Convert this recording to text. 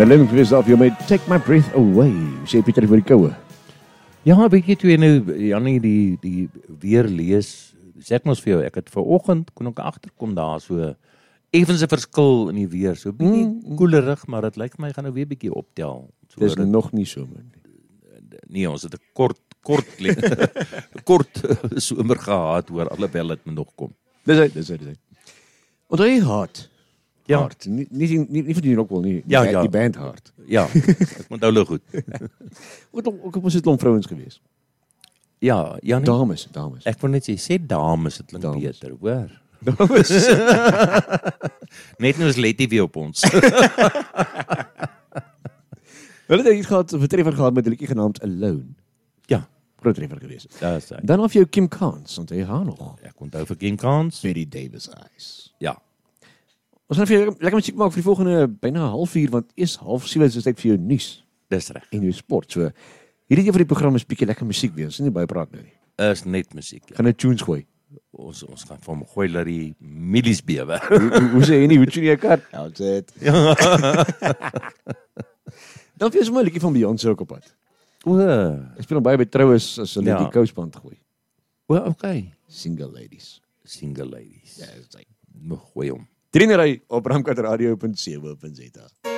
Berlin gewees daar vir jou met Take My Breath Away. Sê Pieter vir die koue. Ja, weet jy toe jy nou Jannie die weer lees, sê ek mos vir jou, ek het vanoggend kon ek agterkom daar so effens 'n verskil in die weer, so bietjie koelerig, maar dit lyk vir my gaan nou weer bietjie optel. So Dis nog nie so min. Nee, ons het 'n kort somer gehad hoor, alhoewel dit nog kom. Dis hy. Onthou jy Hart? Ja. Hart. Nie vir die Rockwell nie. Ja. Die band Hart. Ja, ek onthou hulle goed. Ook op ons het 'n vrouens gewees. Ja, Jannie. Dames. Ek wil net sê dames, dit klink Dames. beter, hoor. Dames. Net nou is Letty weer op ons. Hulle het iets gehad, 'n vertreffer gehad met 'n liedjie genaamd Alone. Ja, Groot treffer gewees. daar is hy. Dan of jou Kim Carnes, onthou jy haar nog? Ek onthou vir Kim Carnes. Betty Davis Eyes. Ja. Ons gaan vir jou lekker musiek maak vir die volgende byna '30 want eers 6:30 is tyd vir jou nuus Dis reg. en jou sport. So hierdie een van die programme is bietjie lekker musiek wees. Nie baie praat nou nie. Is net musiek. Ja. Gaan 'n tunes gooi. Ons gaan vir hom gooi dat die milies bewe. Hoe sê jy nie, hoe tune jy 'n kat? How's it? Dan vir sommer 'n liedjie van Beyoncé ook op pad. Ek speel hom baie by troues as hulle Ja. die kousband gooi. Okay. Single ladies. Single ladies. Ja, dis hy. Nog gooi hom. Trainery op ramkatradio.co.za.